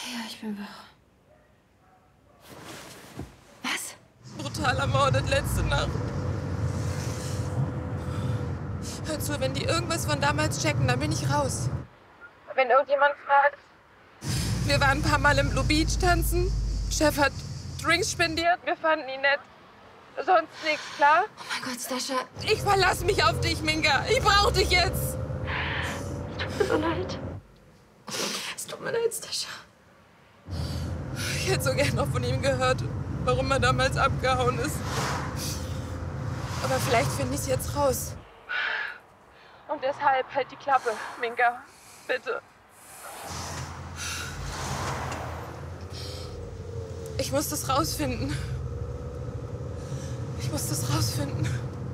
Ja, ich bin wach. Was? Brutal ermordet letzte Nacht. Hör zu, wenn die irgendwas von damals checken, dann bin ich raus. Wenn irgendjemand fragt. Wir waren ein paar Mal im Blue Beach tanzen. Chef hat Drinks spendiert. Wir fanden ihn nett. Sonst nichts, klar? Oh mein Gott, Stascha. Ich verlasse mich auf dich, Minka. Ich brauche dich jetzt. Es tut mir so leid. Es tut mir leid, Stascha. Ich hätte so gern noch von ihm gehört, warum er damals abgehauen ist. Aber vielleicht finde ich es jetzt raus. Und deshalb halt die Klappe, Minka. Bitte. Ich muss das rausfinden. Ich muss das rausfinden.